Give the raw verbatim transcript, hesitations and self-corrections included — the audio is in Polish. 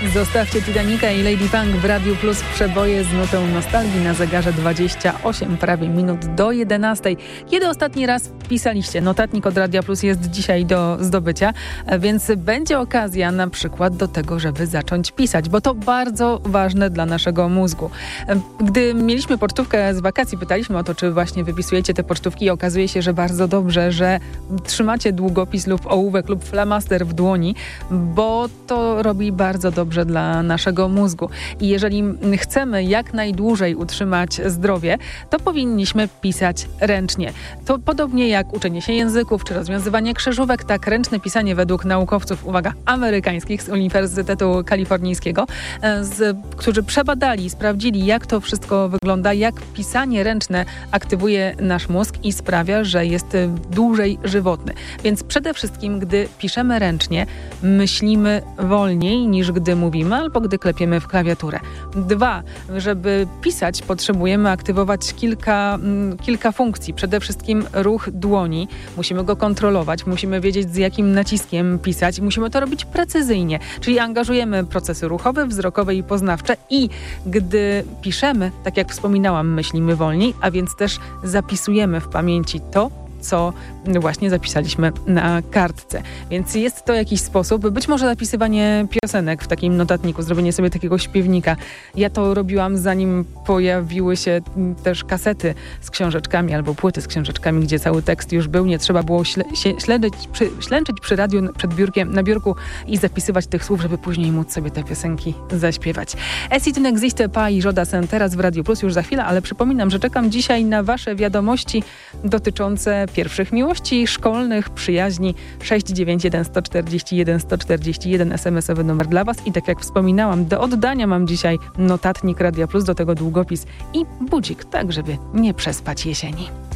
Zostawcie Titanica i Lady Punk w Radiu Plus, przeboje z nutą nostalgii na zegarze dwadzieścia osiem prawie minut do jedenastej. Kiedy ostatni raz pisaliście? Notatnik od Radia Plus jest dzisiaj do zdobycia, więc będzie okazja na przykład do tego, żeby zacząć pisać, bo to bardzo ważne dla naszego mózgu. Gdy mieliśmy pocztówkę z wakacji, pytaliśmy o to, czy właśnie wypisujecie te pocztówki i okazuje się, że bardzo dobrze, że trzymacie długopis lub ołówek lub flamaster w dłoni, bo to robi bardzo dobrze dla naszego mózgu. I jeżeli chcemy jak najdłużej utrzymać zdrowie, to powinniśmy pisać ręcznie. To podobnie jak uczenie się języków czy rozwiązywanie krzyżówek, tak ręczne pisanie według naukowców, uwaga, amerykańskich z Uniwersytetu Kalifornijskiego, z, którzy przebadali i sprawdzili, jak to wszystko wygląda, jak pisanie ręczne aktywuje nasz mózg i sprawia, że jest dłużej żywotny. Więc przede wszystkim, gdy piszemy ręcznie, myślimy wolniej niż gdy mówimy albo gdy klepiemy w klawiaturę. Dwa, żeby pisać, potrzebujemy aktywować kilka, kilka funkcji. Przede wszystkim ruch dłoni. Musimy go kontrolować, musimy wiedzieć, z jakim naciskiem pisać i musimy to robić precyzyjnie. Czyli angażujemy procesy ruchowe, wzrokowe i poznawcze i gdy piszemy, tak jak wspominałam, myślimy wolniej, a więc też zapisujemy w pamięci to, co właśnie zapisaliśmy na kartce. Więc jest to jakiś sposób, być może zapisywanie piosenek w takim notatniku, zrobienie sobie takiego śpiewnika. Ja to robiłam, zanim pojawiły się też kasety z książeczkami albo płyty z książeczkami, gdzie cały tekst już był. Nie trzeba było śle- śledzić, przy, ślęczyć przy radiu, przed biurkiem, na biurku i zapisywać tych słów, żeby później móc sobie te piosenki zaśpiewać. Es tu n'existe pas i Joda Sen teraz w Radiu Plus już za chwilę, ale przypominam, że czekam dzisiaj na wasze wiadomości dotyczące pierwszych miłości, szkolnych, przyjaźni. sześć dziewięć jeden jeden cztery jeden jeden cztery jeden es em esowy numer dla was i tak jak wspominałam, do oddania mam dzisiaj notatnik Radia Plus, do tego długopis i budzik, tak żeby nie przespać jesieni.